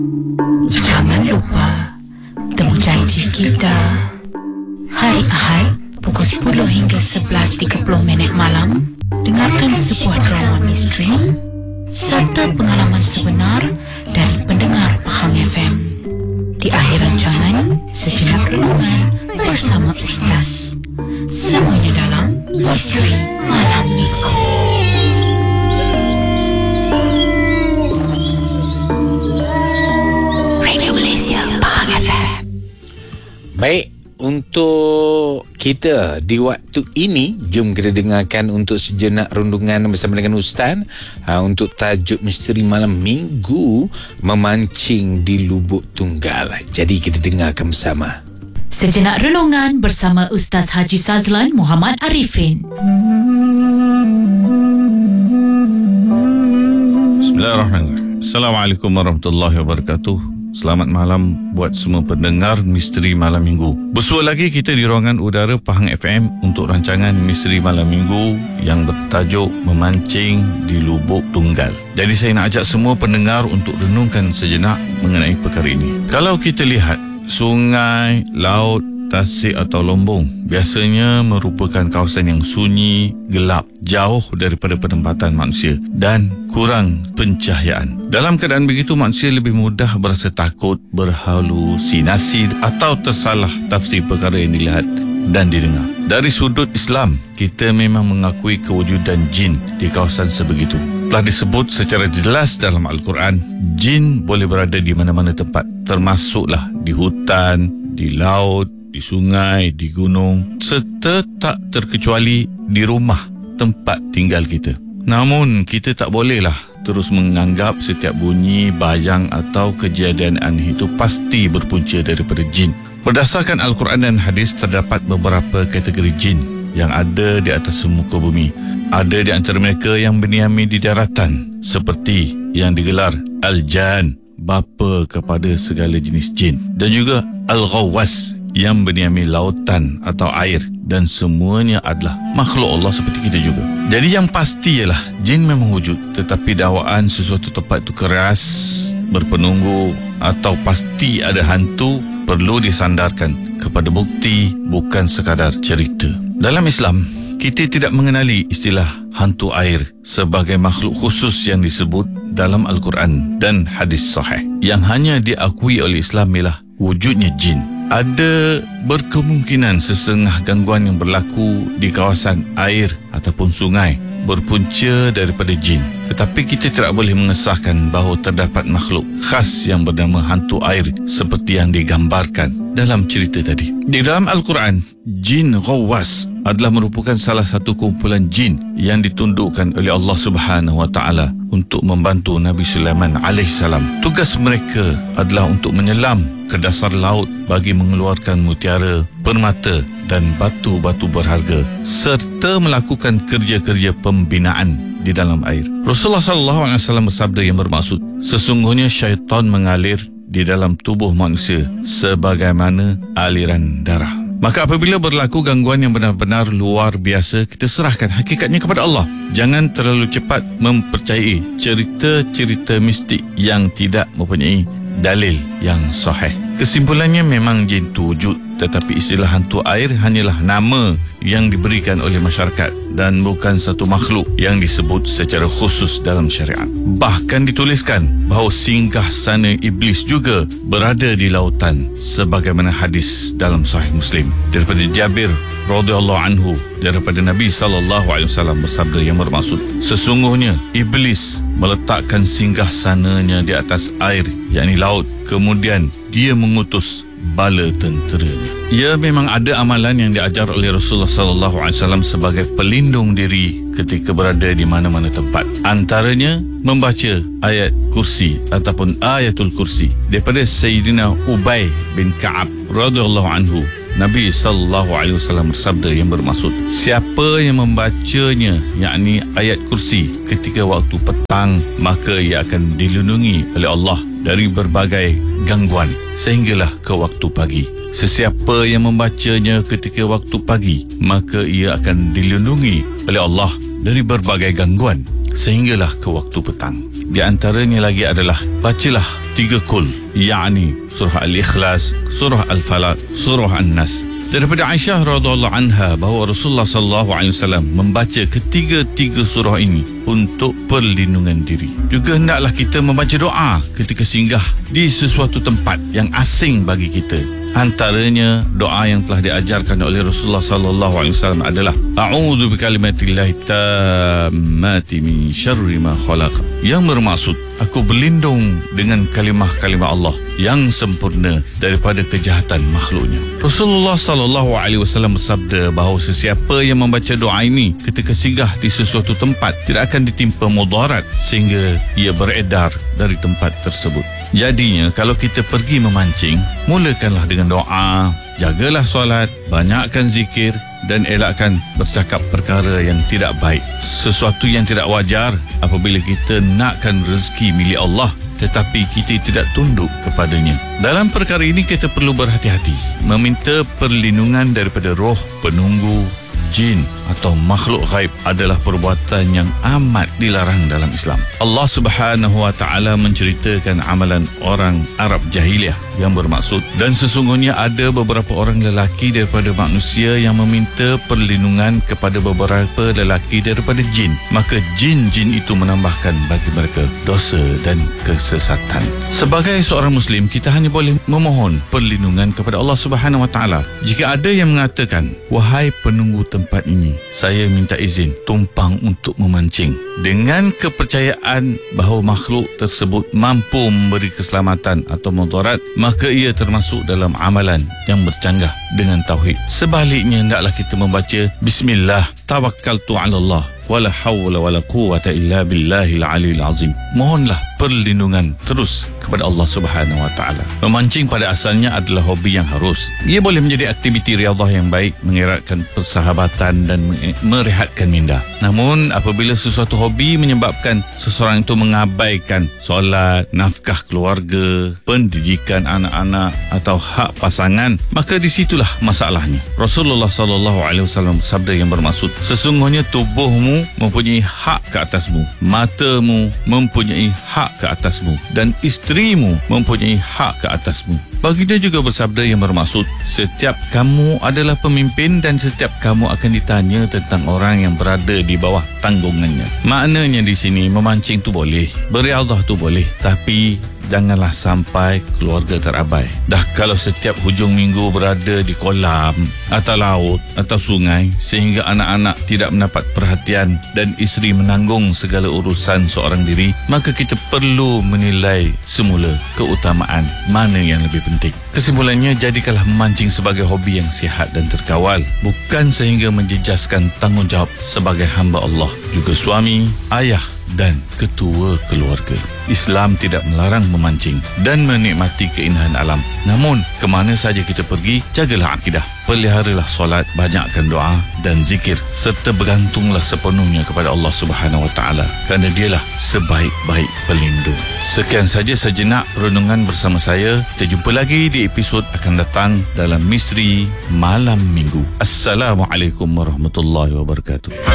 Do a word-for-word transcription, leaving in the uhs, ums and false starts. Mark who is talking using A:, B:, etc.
A: Jangan lupa temu janji kita hari Ahad pukul sepuluh hingga sebelas tiga puluh minit malam. Dengarkan sebuah drama misteri serta pengalaman sebenar dari pendengar Pahang F M. Di akhir rancangan, sejenak renungan bersama Ustaz. Semuanya dalam Misteri Malam Minggu. Radio Malaysia, Pahang F M.
B: Baik, untuk kita di waktu ini, jom kita dengarkan untuk sejenak rundungan bersama dengan Ustaz ha, untuk tajuk Misteri Malam Minggu, Memancing di Lubuk Tunggal. Jadi kita dengarkan bersama.
A: Sejenak renungan bersama Ustaz Haji Sazlan Muhammad Arifin.
C: Bismillahirrahmanirrahim. Assalamualaikum warahmatullahi wabarakatuh. Selamat malam buat semua pendengar Misteri Malam Minggu. Bersua lagi kita di ruangan udara Pahang F M untuk rancangan Misteri Malam Minggu yang bertajuk Memancing di Lubuk Tunggal. Jadi saya nak ajak semua pendengar untuk renungkan sejenak mengenai perkara ini. Kalau kita lihat sungai, laut, tasik atau lombong biasanya merupakan kawasan yang sunyi, gelap, jauh daripada penempatan manusia dan kurang pencahayaan. Dalam keadaan begitu, manusia lebih mudah berasa takut, berhalusinasi atau tersalah tafsir perkara yang dilihat dan didengar. Dari sudut Islam, kita memang mengakui kewujudan jin di kawasan sebegitu. Telah disebut secara jelas dalam Al-Quran, jin boleh berada di mana-mana tempat, termasuklah di hutan, di laut, di sungai, di gunung, serta tak terkecuali di rumah tempat tinggal kita. Namun, kita tak bolehlah terus menganggap setiap bunyi, bayang atau kejadian aneh itu pasti berpunca daripada jin. Berdasarkan Al-Quran dan hadis, terdapat beberapa kategori jin yang ada di atas muka bumi. Ada di antara mereka yang berniaga di daratan, seperti yang digelar Al-Jan, bapa kepada segala jenis jin, dan juga Al-Ghawwas yang berniami lautan atau air, dan semuanya adalah makhluk Allah seperti kita juga. Jadi yang pasti ialah jin memang wujud, tetapi dakwaan sesuatu tempat itu keras, berpenunggu atau pasti ada hantu perlu disandarkan kepada bukti, bukan sekadar cerita. Dalam Islam, kita tidak mengenali istilah hantu air sebagai makhluk khusus yang disebut dalam Al-Quran dan hadis sahih. Yang hanya diakui oleh Islam ialah wujudnya jin. Ada berkemungkinan setengah gangguan yang berlaku di kawasan air ataupun sungai berpunca daripada jin. Tetapi kita tidak boleh mengesahkan bahawa terdapat makhluk khas yang bernama hantu air seperti yang digambarkan dalam cerita tadi. Di dalam Al-Quran, jin Ghawwas adalah merupakan salah satu kumpulan jin yang ditundukkan oleh Allah Subhanahu Wa Taala untuk membantu Nabi Sulaiman alaihissalam. Tugas mereka adalah untuk menyelam ke dasar laut bagi mengeluarkan mutiara, permata dan batu-batu berharga, serta melakukan kerja-kerja pembinaan di dalam air. Rasulullah sallallahu alaihi wasallam bersabda yang bermaksud, sesungguhnya syaitan mengalir di dalam tubuh manusia sebagaimana aliran darah. Maka apabila berlaku gangguan yang benar-benar luar biasa, kita serahkan hakikatnya kepada Allah. Jangan terlalu cepat mempercayai cerita-cerita mistik yang tidak mempunyai dalil yang sahih. Kesimpulannya, memang jin itu wujud, tetapi istilah hantu air hanyalah nama yang diberikan oleh masyarakat dan bukan satu makhluk yang disebut secara khusus dalam syariat. Bahkan dituliskan bahawa singgah sana iblis juga berada di lautan, sebagaimana hadis dalam Sahih Muslim daripada Jabir radhiyallahu anhu, daripada Nabi sallallahu alaihi wasallam bersabda yang bermaksud, sesungguhnya iblis meletakkan singgah sananya di atas air, yakni laut, kemudian dia mengutus bala tenteranya. Ya, memang ada amalan yang diajar oleh Rasulullah sallallahu alaihi wasallam sebagai pelindung diri ketika berada di mana-mana tempat. Antaranya membaca ayat kursi ataupun ayatul kursi daripada Sayyidina Ubay bin Ka'ab radhiyallahu anhu. Nabi sallallahu alaihi wasallam bersabda yang bermaksud, siapa yang membacanya, yakni ayat kursi, ketika waktu petang, maka ia akan dilindungi oleh Allah dari berbagai gangguan sehinggalah ke waktu pagi. Sesiapa yang membacanya ketika waktu pagi, maka ia akan dilindungi oleh Allah dari berbagai gangguan sehinggalah ke waktu petang. Di antaranya lagi adalah bacalah tiga kul, yakni surah Al-Ikhlas, surah Al-Falaq, surah An-Nas. Daripada Aisyah radhiyallahu anha bahawa Rasulullah sallallahu alaihi wasallam membaca ketiga-tiga surah ini untuk perlindungan diri. Juga hendaklah kita membaca doa ketika singgah di sesuatu tempat yang asing bagi kita. Antaranya doa yang telah diajarkan oleh Rasulullah sallallahu alaihi wasallam adalah a'udzu bikalimatillahi tammati min syarri ma khalaq, yang bermaksud aku berlindung dengan kalimah-kalimah Allah yang sempurna daripada kejahatan makhluknya. Rasulullah sallallahu alaihi wasallam bersabda bahawa sesiapa yang membaca doa ini ketika singgah di sesuatu tempat tidak akan ditimpa mudarat sehingga ia beredar dari tempat tersebut. Jadinya kalau kita pergi memancing, mulakanlah dengan doa, jagalah solat, banyakkan zikir dan elakkan bercakap perkara yang tidak baik. Sesuatu yang tidak wajar apabila kita nakkan rezeki milik Allah tetapi kita tidak tunduk kepadanya. Dalam perkara ini kita perlu berhati-hati, meminta perlindungan daripada roh penunggu, jin atau makhluk ghaib adalah perbuatan yang amat dilarang dalam Islam. Allah Subhanahu wa taala menceritakan amalan orang Arab jahiliah yang bermaksud, dan sesungguhnya ada beberapa orang lelaki daripada manusia yang meminta perlindungan kepada beberapa lelaki daripada jin, maka jin-jin itu menambahkan bagi mereka dosa dan kesesatan. Sebagai seorang muslim, kita hanya boleh memohon perlindungan kepada Allah Subhanahu wa taala. Jika ada yang mengatakan, wahai penunggu tempat ini, saya minta izin tumpang untuk memancing, dengan kepercayaan bahawa makhluk tersebut mampu memberi keselamatan atau mudarat, maka ia termasuk dalam amalan yang bercanggah dengan tauhid. Sebaliknya, hendaklah kita membaca Bismillah tawakkaltu ala Allah wala hawla wala quwwata illa billahil aliyil azim. Mohonlah perlindungan terus kepada Allah Subhanahu wa taala. Memancing pada asalnya adalah hobi yang harus. Ia boleh menjadi aktiviti riyadhah yang baik, mengeratkan persahabatan dan merehatkan minda. Namun apabila sesuatu hobi menyebabkan seseorang itu mengabaikan solat, nafkah keluarga, pendidikan anak-anak atau hak pasangan, maka di situlah masalahnya. Rasulullah sallallahu alaihi wasallam bersabda yang bermaksud, sesungguhnya tubuhmu mempunyai hak ke atasmu, matamu mempunyai hak ke atasmu, dan isterimu mempunyai hak ke atasmu. Baginda juga bersabda yang bermaksud, setiap kamu adalah pemimpin dan setiap kamu akan ditanya tentang orang yang berada di bawah tanggungannya. Maknanya di sini memancing tu boleh, beriadah tu boleh, tapi janganlah sampai keluarga terabai. Dah kalau setiap hujung minggu berada di kolam atau laut atau sungai sehingga anak-anak tidak mendapat perhatian dan isteri menanggung segala urusan seorang diri, maka kita perlu menilai semula keutamaan mana yang lebih penting. Kesimpulannya, jadikanlah memancing sebagai hobi yang sihat dan terkawal, bukan sehingga menjejaskan tanggungjawab sebagai hamba Allah, juga suami, ayah dan ketua keluarga. Islam tidak melarang memancing dan menikmati keindahan alam. Namun, ke mana saja kita pergi, jagalah akidah, peliharalah solat, banyakkan doa dan zikir, serta bergantunglah sepenuhnya kepada Allah Subhanahu wa taala, kerana dialah sebaik-baik pelindung. Sekian saja sejenak renungan bersama saya. Kita jumpa lagi di episod akan datang dalam Misteri Malam Minggu. Assalamualaikum warahmatullahi wabarakatuh.